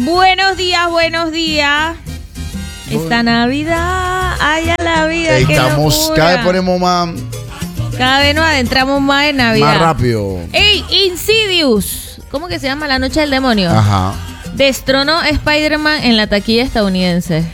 Buenos días, buenos días. Esta Navidad, ay a la vida. Estamos, cada vez ponemos más. Cada vez nos adentramos más en Navidad. Más rápido. ¡Ey! Insidious. ¿Cómo que se llama? La Noche del Demonio. Ajá. Destronó a Spider-Man en la taquilla estadounidense.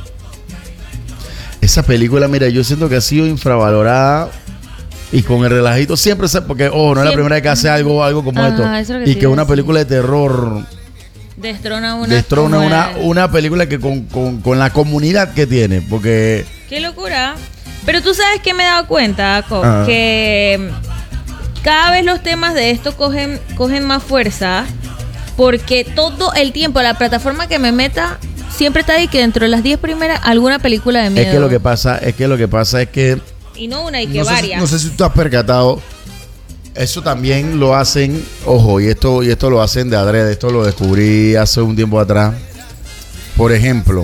Esa película, mira, yo siento que ha sido infravalorada. Y con el relajito siempre, porque, no es la primera vez que hace algo como esto. Y que una película de terror destrona una película que con la comunidad que tiene. Porque... ¡Qué locura! Pero tú sabes que me he dado cuenta, Jacob, que cada vez los temas de esto cogen más fuerza. Porque todo el tiempo, la plataforma que me meta, siempre está ahí que dentro de las 10 primeras, alguna película de miedo. Es que lo que pasa es que... Y no una, y que varias. No sé si tú has percatado. Eso también lo hacen, ojo, y esto lo hacen de adrede. Esto lo descubrí hace un tiempo atrás. Por ejemplo,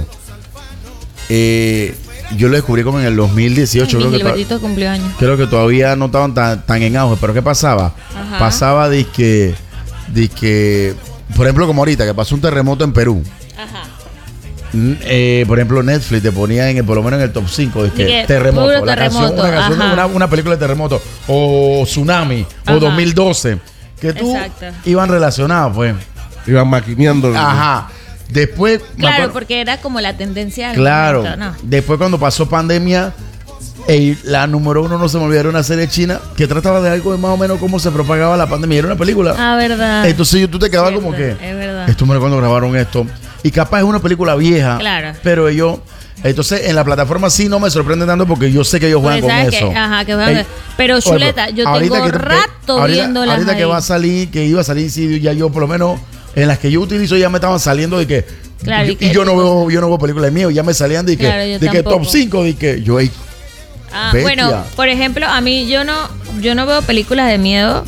yo lo descubrí como en el 2018. Gilbertito cumplió años. Creo que todavía no estaban tan en auge. Pero ¿qué pasaba? Ajá. Pasaba de que, por ejemplo, como ahorita, que pasó un terremoto en Perú. Ajá. Por ejemplo, Netflix te ponía por lo menos en el top 5 de que terremoto, una película de terremoto, o tsunami, ajá, o 2012, que tú iban relacionados, pues. Iban maquineando. Ajá. Después... Claro, porque era como la tendencia. Claro. Momento, ¿no? Después cuando pasó pandemia, la número 1, no se me olvidó, era una serie china que trataba de algo de más o menos cómo se propagaba la pandemia. Era una película. Ah, verdad. Entonces tú te quedabas como que... Es verdad. Esto me recuerdo cuando grabaron esto. Y capaz es una película vieja. Claro. Pero ellos... Entonces, en la plataforma sí no me sorprende tanto porque yo sé que ellos juegan con eso. Que juegan. Pero, Chuleta, yo tengo rato viéndola. Ahorita que va a salir, que iba a salir, sí, ya yo por lo menos... En las que yo utilizo ya me estaban saliendo de que... Claro, y yo no veo películas de miedo. Ya me salían de que top 5, de que yo... Bueno, por ejemplo, a mí yo no veo películas de miedo.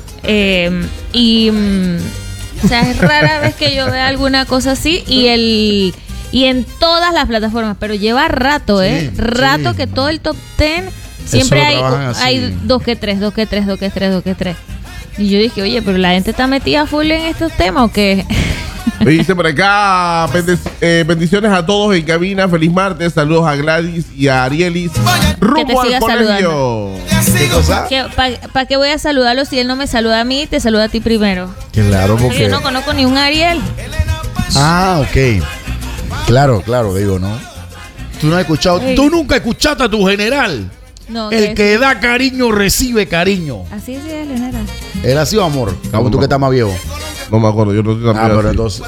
O sea, es rara vez que yo vea alguna cosa así. Y en todas las plataformas. Pero lleva rato, sí, rato sí. Que todo el top 10 siempre hay 2 que 3. Y yo dije, oye, pero la gente está metida full en estos temas ¿o qué? Dice por acá, bendiciones a todos en cabina, feliz martes, saludos a Gladys y a Arielis. Rumbo al colegio. ¿Para qué voy a saludarlo si él no me saluda a mí? Te saluda a ti primero. Claro, porque... Yo no conozco ni un Ariel. Ah, ok. Claro, digo, ¿no? Tú no has escuchado, tú nunca escuchaste a tu general. No, el que da cariño recibe cariño. Así es, general. Él ha sido amor. Como tú que estás más viejo. No me acuerdo, yo no estoy tan pero así. Entonces.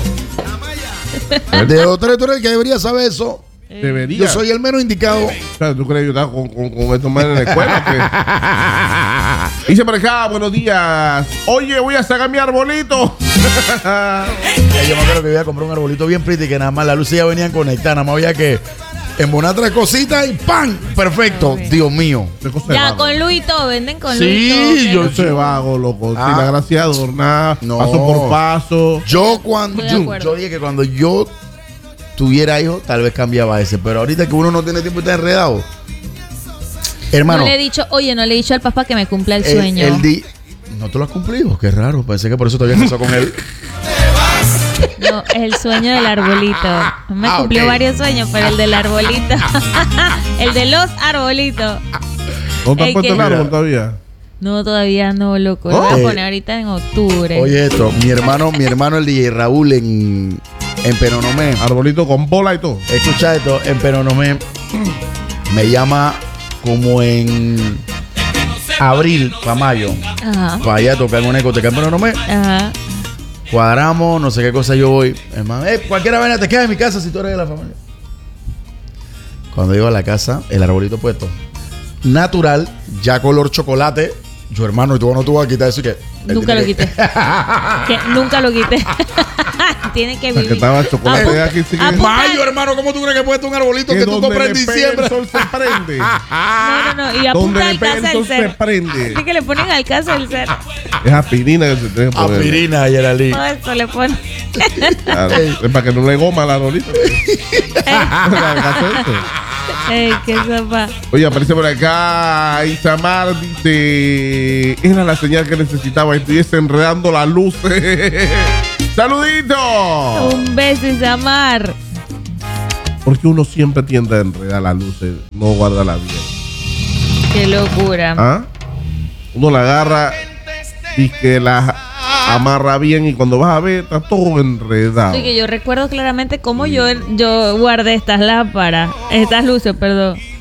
De otro tú eres el que debería saber eso. Debería. Yo soy el menos indicado. O sea, ¿tú crees que yo estaba con estos manes en la escuela? Dice por acá, buenos días. Oye, voy a sacar mi arbolito. Yo me acuerdo que iba a comprar un arbolito bien pretty que nada más las luces ya venían conectadas. Nada más había que embonar 3 cositas y ¡pam! Perfecto. Okay. Dios mío. Ya, con Luito, venden con Luito. Sí, yo soy vago, loco. Si la gracia adornar, paso por paso. Yo dije que cuando yo tuviera hijos, tal vez cambiaba ese. Pero ahorita que uno no tiene tiempo y está enredado. Hermano. No le he dicho al papá que me cumpla el sueño. ¿No te lo has cumplido? Qué raro. Pensé que por eso te habías casado con él. No, es el sueño del arbolito. Me cumplió varios sueños, pero el del arbolito. El de los arbolitos. ¿No te has puesto el árbol todavía? No, todavía no, loco. Lo voy a poner ahorita en octubre. Oye, esto, mi hermano el DJ Raúl en Penonomé. Arbolito con bola y todo. Escucha esto, en Penonomé me llama como en abril para mayo. Ajá. Para allá tocar en una discoteca en Penonomé. Ajá. Cuadramos, no sé qué cosa yo voy. Hermano, cualquiera vaina te queda en mi casa si tú eres de la familia. Cuando llego a la casa, el arbolito puesto. Natural, ya color chocolate. Yo, hermano, y tú no te vas a quitar eso y que... Nunca lo quité. Nunca lo quité. Tiene que vivir. Que estaba chocolate aquí. Mayo, hermano, ¿cómo tú crees que puedes un arbolito que tú compras en diciembre? El sol se prende. No. Y apunta al casa del ser. Se prende. Así que le ponen al casa del ser. Es aspirina que se tiene que poner. Aspirina, Yeralí. Todo eso le ponen. Claro, es para que no le goma al arbolito. Ey, qué sopa. Oye, aparece por acá Isamar, dice: era la señal que necesitaba, estoy desenredando las luces. ¡Saludito! Un beso, Isamar. Porque uno siempre tiende a enredar las luces, no guardarla bien. Qué locura. ¿Ah? Uno la agarra y que la amarra bien y cuando vas a ver está todo enredado. Sí, que yo recuerdo claramente cómo yo guardé estas luces, perdón.